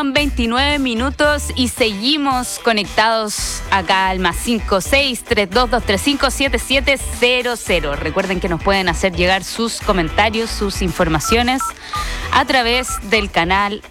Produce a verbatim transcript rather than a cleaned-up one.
con veintinueve minutos y seguimos conectados acá al más cinco seis tres dos dos tres cinco siete siete cero cero. Recuerden que nos pueden hacer llegar sus comentarios, sus informaciones a través del canal